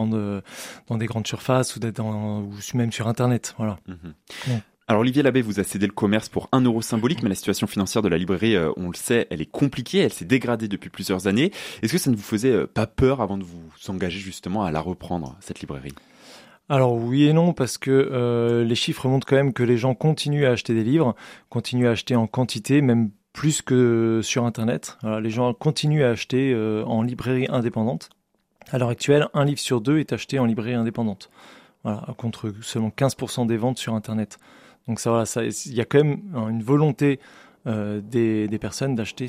dans des grandes surfaces ou même sur Internet. Voilà. Donc, alors Olivier Labbé vous a cédé le commerce pour 1 euro symbolique, mais la situation financière de la librairie, on le sait, elle est compliquée, elle s'est dégradée depuis plusieurs années. Est-ce que ça ne vous faisait pas peur avant de vous engager justement à la reprendre, cette librairie ? Alors oui et non, parce que les chiffres montrent quand même que les gens continuent à acheter des livres, continuent à acheter en quantité, même plus que sur Internet. Voilà, les gens continuent à acheter en librairie indépendante. À l'heure actuelle, un livre sur 2 est acheté en librairie indépendante. Voilà, contre seulement 15% des ventes sur Internet. Donc il y a quand même une volonté des personnes d'acheter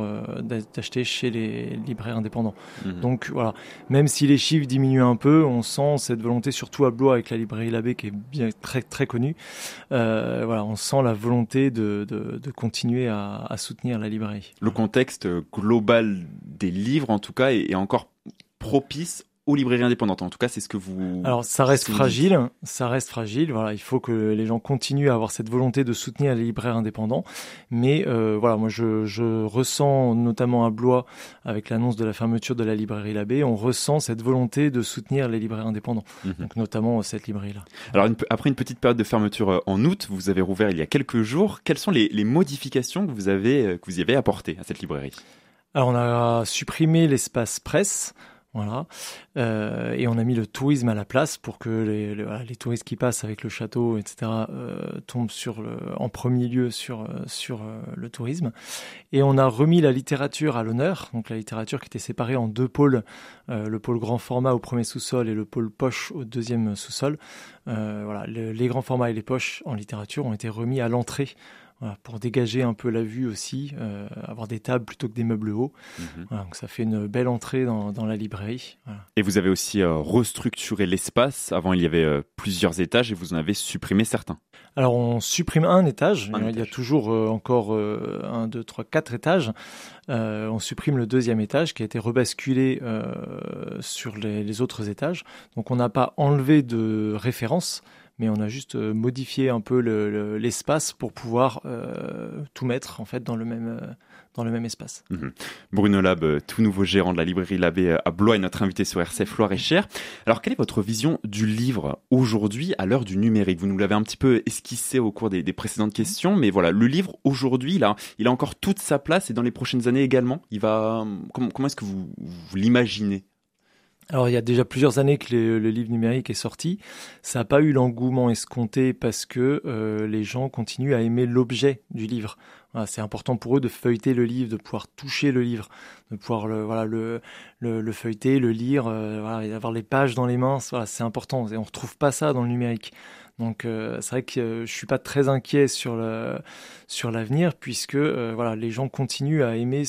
chez les libraires indépendants. Donc voilà, même si les chiffres diminuent un peu, on sent cette volonté, surtout à Blois avec la librairie Labbé qui est bien très très connue. Voilà, on sent la volonté de continuer à soutenir la librairie. Le contexte global des livres, en tout cas, est encore propice aux librairies indépendantes. En tout cas, c'est ce que vous... Alors, ça reste fragile. Voilà, il faut que les gens continuent à avoir cette volonté de soutenir les libraires indépendants. Mais voilà, moi, je ressens, notamment à Blois, avec l'annonce de la fermeture de la librairie Labbé, on ressent cette volonté de soutenir les libraires indépendants. Donc, notamment cette librairie-là. Alors, après une petite période de fermeture en août, vous avez rouvert il y a quelques jours. Quelles sont les modifications que vous y avez apportées à cette librairie ? Alors, on a supprimé l'espace presse. Voilà, et on a mis le tourisme à la place pour que les touristes qui passent avec le château, etc., tombent en premier lieu sur le tourisme. Et on a remis la littérature à l'honneur, donc la littérature qui était séparée en 2 pôles, le pôle grand format au premier sous-sol et le pôle poche au deuxième sous-sol. Voilà, les grands formats et les poches en littérature ont été remis à l'entrée. Voilà, pour dégager un peu la vue aussi, avoir des tables plutôt que des meubles hauts. Voilà, donc ça fait une belle entrée dans la librairie. Voilà. Et vous avez aussi restructuré l'espace. Avant, il y avait plusieurs étages et vous en avez supprimé certains. Alors, on supprime un étage. Il y a toujours encore 1, 2, 3, 4 étages. On supprime le 2e étage qui a été rebasculé sur les autres étages. Donc, on n'a pas enlevé de référence, mais on a juste modifié un peu l'espace pour pouvoir tout mettre en fait dans le même espace. Bruno Labb, tout nouveau gérant de la librairie Labbé à Blois, est notre invité sur RCF Loire-et-Cher. Alors, quelle est votre vision du livre aujourd'hui à l'heure du numérique ? Vous nous l'avez un petit peu esquissé au cours des précédentes questions, mais voilà, le livre aujourd'hui, il a encore toute sa place et dans les prochaines années également. Comment est-ce que vous l'imaginez ? Alors, il y a déjà plusieurs années que le livre numérique est sorti. Ça n'a pas eu l'engouement escompté parce que les gens continuent à aimer l'objet du livre. Voilà, c'est important pour eux de feuilleter le livre, de pouvoir toucher le livre, de pouvoir le feuilleter, le lire, et d'avoir les pages dans les mains. Voilà, c'est important. Et on retrouve pas ça dans le numérique. Donc c'est vrai que je suis pas très inquiet sur l'avenir puisque voilà, les gens continuent à aimer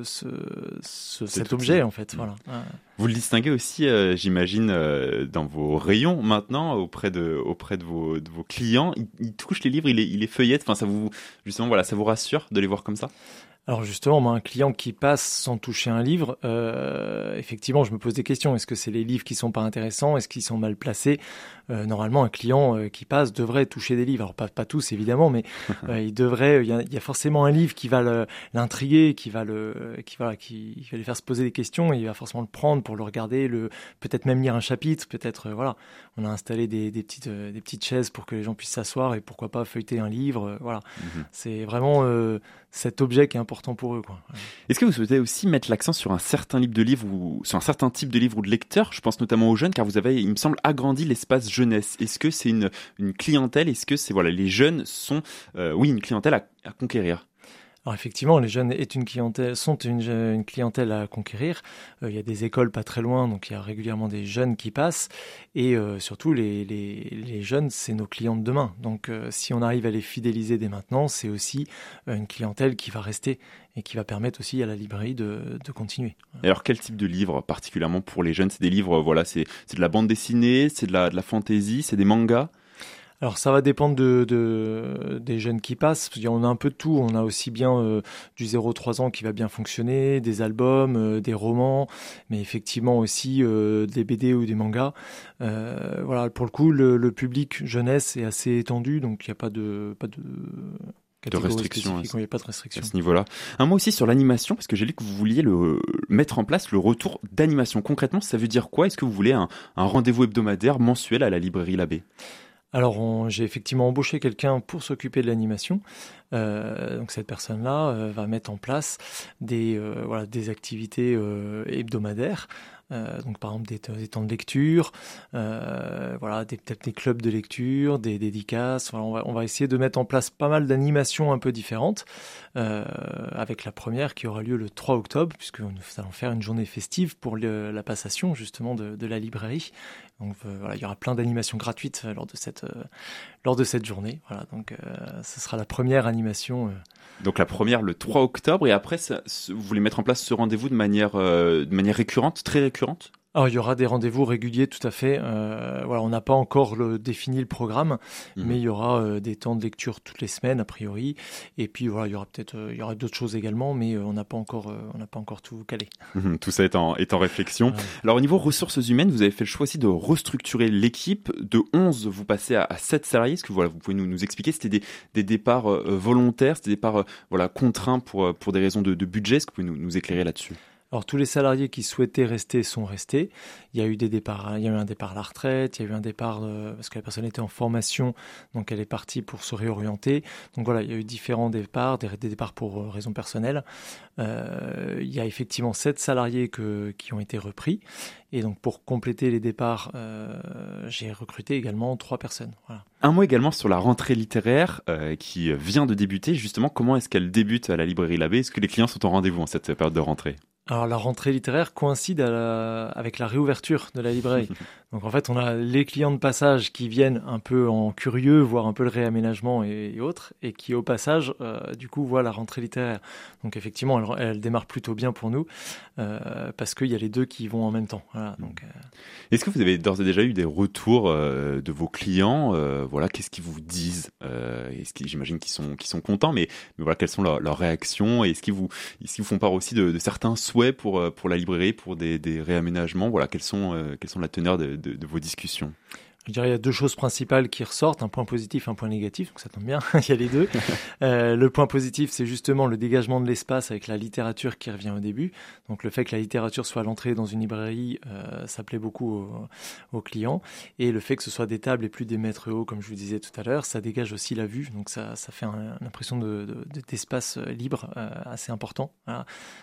cet objet en fait. Voilà. Vous le distinguez aussi, j'imagine, dans vos rayons maintenant auprès de vos clients. Ils touchent les livres, ils les feuillettent. Enfin, ça vous rassure de les voir comme ça ? Alors justement, moi, un client qui passe sans toucher un livre, effectivement, je me pose des questions. Est-ce que c'est les livres qui sont pas intéressants ? Est-ce qu'ils sont mal placés ? Normalement, un client qui passe devrait toucher des livres. Alors pas tous évidemment, mais il devrait. Il y a forcément un livre qui va l'intriguer, qui va lui faire se poser des questions. Et il va forcément le prendre pour le regarder, peut-être même lire un chapitre. Peut-être voilà. On a installé des petites chaises pour que les gens puissent s'asseoir et pourquoi pas feuilleter un livre. Voilà. C'est vraiment cet objet qui est important pour eux, quoi. Est-ce que vous souhaitez aussi mettre l'accent sur un certain type de livre ou sur un certain type de livre ou de lecteur ? Je pense notamment aux jeunes, car vous avez, il me semble, agrandi l'espace jeunesse. Est-ce que c'est une clientèle ? Est-ce que c'est les jeunes sont une clientèle à conquérir ? Alors effectivement, les jeunes sont une clientèle à conquérir. Il y a des écoles pas très loin, donc il y a régulièrement des jeunes qui passent. Et surtout, les jeunes, c'est nos clients de demain. Donc si on arrive à les fidéliser dès maintenant, c'est aussi une clientèle qui va rester et qui va permettre aussi à la librairie de continuer. Et alors, quel type de livre particulièrement pour les jeunes ? C'est des livres, c'est de la bande dessinée, c'est de la fantaisie, c'est des mangas ? Alors ça va dépendre des jeunes qui passent. On a un peu de tout. On a aussi bien du 0-3 ans qui va bien fonctionner, des albums, des romans, mais effectivement aussi des BD ou des mangas. Voilà, pour le coup, le public jeunesse est assez étendu, donc il n'y a pas de restrictions spécifiques, il n'y a pas de restriction à ce niveau-là. Un mot aussi sur l'animation, parce que j'ai lu que vous vouliez mettre en place le retour d'animation. Concrètement, ça veut dire quoi? Est-ce que vous voulez un rendez-vous hebdomadaire mensuel à la librairie Labbé? Alors, j'ai effectivement embauché quelqu'un pour s'occuper de l'animation. Donc cette personne-là va mettre en place des activités hebdomadaires. Donc par exemple des temps de lecture, peut-être des clubs de lecture, des dédicaces. Voilà, on va essayer de mettre en place pas mal d'animations un peu différentes, avec la première qui aura lieu le 3 octobre, puisque nous allons faire une journée festive pour la passation justement de la librairie. Donc il y aura plein d'animations gratuites lors de cette journée. Voilà, donc ce sera la première animation. Donc la première le 3 octobre, et après vous voulez mettre en place ce rendez-vous de manière récurrente, très récurrente? Alors, il y aura des rendez-vous réguliers, tout à fait. On n'a pas encore défini le programme, mais il y aura des temps de lecture toutes les semaines, a priori. Et puis, voilà, il y aura d'autres choses également, mais on n'a pas encore tout calé. Tout ça est en réflexion. Alors, au niveau ressources humaines, vous avez fait le choix aussi de restructurer l'équipe. De 11, vous passez à 7 salariés. Est-ce que vous pouvez nous expliquer? C'était des départs volontaires, c'était des départs contraints pour des raisons de budget. Est-ce que vous pouvez nous éclairer là-dessus? Alors tous les salariés qui souhaitaient rester sont restés. Il y a eu des départs, il y a eu un départ à la retraite, il y a eu un départ parce que la personne était en formation, donc elle est partie pour se réorienter. Donc voilà, il y a eu différents départs, des départs pour raisons personnelles. Il y a effectivement 7 salariés qui ont été repris. Et donc pour compléter les départs, j'ai recruté également 3 personnes. Voilà. Un mot également sur la rentrée littéraire qui vient de débuter. Justement, comment est-ce qu'elle débute à la librairie Labbé? Est-ce que les clients sont en rendez-vous en cette période de rentrée? Alors la rentrée littéraire coïncide avec la réouverture de la librairie. Donc en fait, on a les clients de passage qui viennent un peu en curieux, voir un peu le réaménagement et autres, et qui au passage, du coup, voient la rentrée littéraire. Donc effectivement, elle démarre plutôt bien pour nous, parce qu'il y a les deux qui vont en même temps. Voilà, donc, Est-ce que vous avez d'ores et déjà eu des retours de vos clients? Qu'est-ce qu'ils vous disent? J'imagine qu'ils sont contents, mais voilà, quelles sont leurs réactions? Et est-ce qu'ils vous font part aussi de certains souhaits pour la librairie, pour des réaménagements? Voilà, quelles sont la teneur de vos discussions? Je dirais qu'il y a 2 choses principales qui ressortent, un point positif, un point négatif, donc ça tombe bien, il y a les deux. Le point positif, c'est justement le dégagement de l'espace avec la littérature qui revient au début. Donc le fait que la littérature soit à l'entrée dans une librairie, ça plaît beaucoup aux clients. Et le fait que ce soit des tables et plus des mètres hauts, comme je vous disais tout à l'heure, ça dégage aussi la vue. Donc ça fait une impression d'espace libre assez important. Voilà.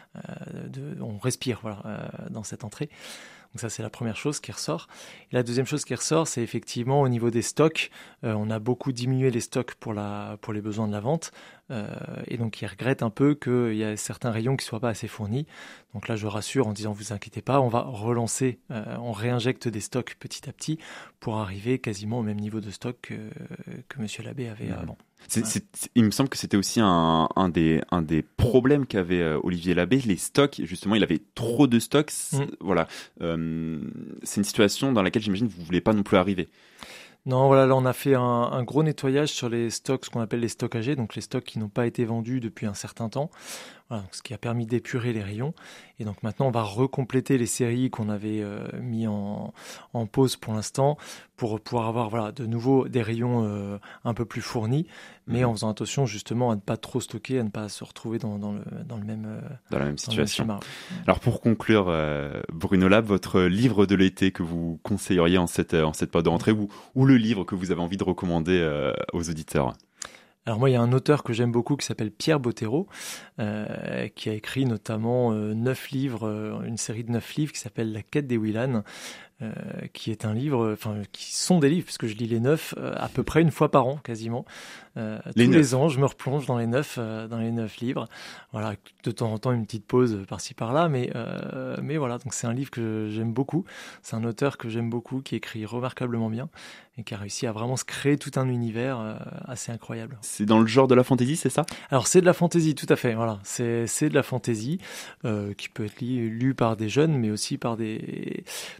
On respire dans cette entrée. Donc ça, c'est la première chose qui ressort. Et la deuxième chose qui ressort, c'est effectivement au niveau des stocks. On a beaucoup diminué les stocks pour les besoins de la vente. Et donc, ils regrettent un peu qu'il y a certains rayons qui ne soient pas assez fournis. Donc là, je rassure en disant, vous inquiétez pas, on va relancer, on réinjecte des stocks petit à petit pour arriver quasiment au même niveau de stock que Monsieur Labbé avait avant. Il me semble que c'était aussi un des problèmes qu'avait Olivier Labbé, les stocks. Justement, il avait trop de stocks. Voilà, c'est une situation dans laquelle j'imagine que vous ne voulez pas non plus arriver. Non, voilà, là on a fait un gros nettoyage sur les stocks, ce qu'on appelle les stocks âgés, donc les stocks qui n'ont pas été vendus depuis un certain temps. Voilà, donc ce qui a permis d'épurer les rayons. Et donc maintenant, on va recompléter les séries qu'on avait mis en pause pour l'instant pour pouvoir avoir de nouveau des rayons un peu plus fournis, mais en faisant attention justement à ne pas trop stocker, à ne pas se retrouver dans la même situation. Alors pour conclure, Bruno Lab, votre livre de l'été que vous conseilleriez en cette période de rentrée, ou le livre que vous avez envie de recommander aux auditeurs? Alors moi, il y a un auteur que j'aime beaucoup qui s'appelle Pierre Bottero, qui a écrit notamment 9 livres, une série de 9 livres qui s'appelle La quête des Willan, qui est un livre, qui sont des livres, puisque je lis les 9 à peu près une fois par an, quasiment. Les ans, je me replonge dans les 9 livres. Voilà, de temps en temps une petite pause par-ci par-là, mais voilà. Donc c'est un livre que j'aime beaucoup. C'est un auteur que j'aime beaucoup, qui écrit remarquablement bien et qui a réussi à vraiment se créer tout un univers assez incroyable. C'est dans le genre de la fantaisie, c'est ça? Alors c'est de la fantaisie, tout à fait. Voilà, c'est de la fantaisie qui peut être lu par des jeunes, mais aussi par des adultes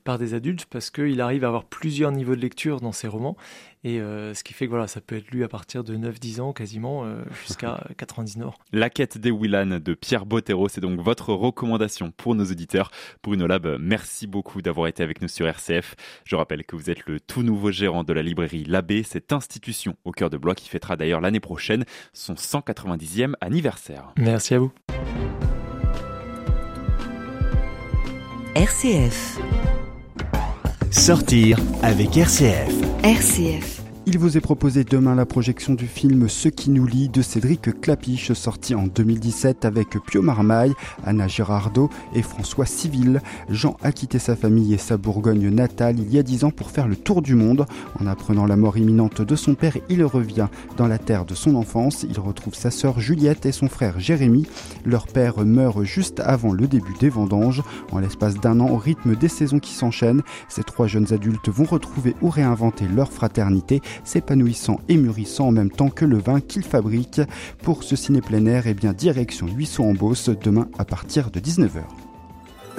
adulte parce qu'il arrive à avoir plusieurs niveaux de lecture dans ses romans. Et ce qui fait que voilà, ça peut être lu à partir de 9-10 ans quasiment jusqu'à 99 ans. La quête des Willan de Pierre Bottero, c'est donc votre recommandation pour nos auditeurs. Bruno Lab, merci beaucoup d'avoir été avec nous sur RCF. Je rappelle que vous êtes le tout nouveau gérant de la librairie Labbé, cette institution au cœur de Blois qui fêtera d'ailleurs l'année prochaine son 190e anniversaire. Merci à vous. RCF. Sortir avec RCF. RCF. Il vous est proposé demain la projection du film Ce qui nous lie de Cédric Clapiche, sorti en 2017 avec Pio Marmaille, Anna Girardot et François Civil. Jean a quitté sa famille et sa Bourgogne natale il y a 10 ans pour faire le tour du monde. En apprenant la mort imminente de son père, il revient dans la terre de son enfance. Il retrouve sa sœur Juliette et son frère Jérémy. Leur père meurt juste avant le début des vendanges. En l'espace d'1 an, au rythme des saisons qui s'enchaînent, ces 3 jeunes adultes vont retrouver ou réinventer leur fraternité, s'épanouissant et mûrissant en même temps que le vin qu'ils fabriquent. Pour ce ciné plein air, direction Huisseau en Beauce, demain à partir de 19h.